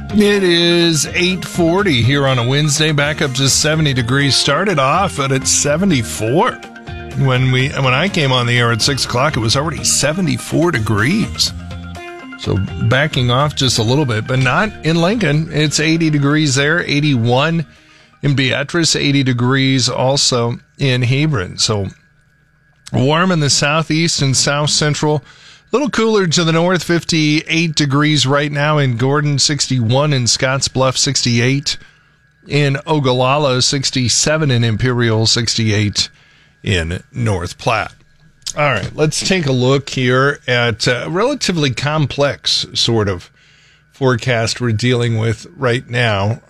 It is 8:40 here on a Wednesday, back up to 70 degrees. Started off at 74. When I came on the air at 6 o'clock, it was already 74 degrees. So backing off just a little bit, but not in Lincoln. It's 80 degrees there, 81 in Beatrice, 80 degrees also in Hebron. So warm in the southeast and south central. A little cooler to the north, 58 degrees right now in Gordon, 61 in Scottsbluff, 68 in Ogallala, 67 in Imperial, 68 in North Platte. All right, let's take a look here at a relatively complex sort of forecast we're dealing with right now.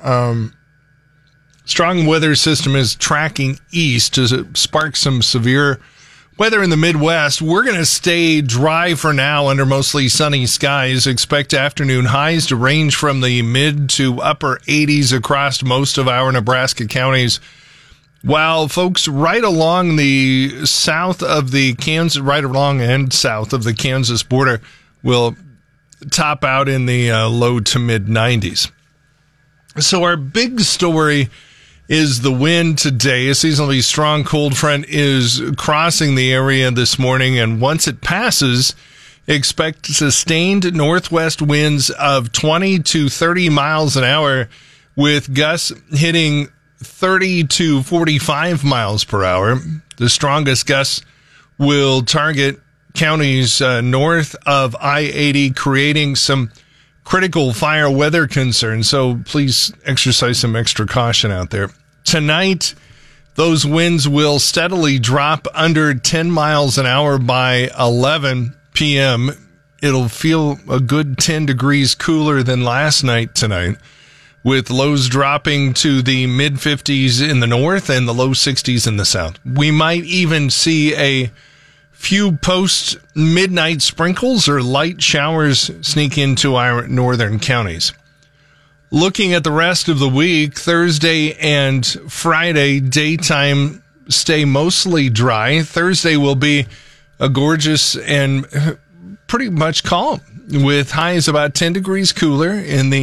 Strong weather system is tracking east as it sparks some severe weather in the Midwest. We're going to stay dry for now under mostly sunny skies. Expect afternoon highs to range from the mid to upper 80s across most of our Nebraska counties. While folks right along the south of the Kansas, right along and south of the Kansas border will top out in the low to mid 90s. So our big story is the wind today. A seasonally strong cold front is crossing the area this morning, and once it passes, expect sustained northwest winds of 20 to 30 miles an hour with gusts hitting 30 to 45 miles per hour. The strongest gusts will target counties north of I-80, creating some critical fire weather concerns. So please exercise some extra caution out there. Tonight, those winds will steadily drop under 10 miles an hour by 11 p.m. It'll feel a good 10 degrees cooler than last night tonight, with lows dropping to the mid-50s in the north and the low 60s in the south. We might even see a few post-midnight sprinkles or light showers sneak into our northern counties. Looking at the rest of the week, Thursday and Friday, daytime stay mostly dry. Thursday will be a gorgeous and pretty much calm, with highs about 10 degrees cooler in the